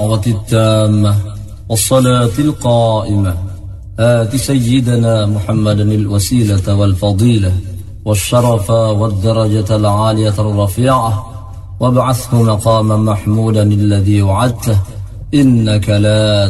التامة والصلاة القائمة آت سيدنا محمدا الوسيلة والفضيلة والشرف والدرجة العالية الرفيعة وابعثه مقاما محمودا الذي وعدته إنك لا